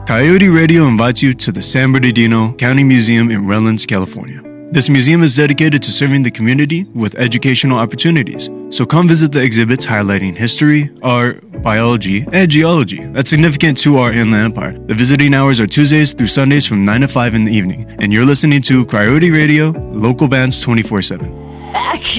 Coyote Radio invites you to the San Bernardino County Museum in Redlands, California. This museum is dedicated to serving the community with educational opportunities. So come visit the exhibits highlighting history, art, biology, and geology that's significant to our inland empire. The visiting hours are Tuesdays through Sundays from 9 to 5 in the evening. And you're listening to Coyote Radio, local bands 24/7.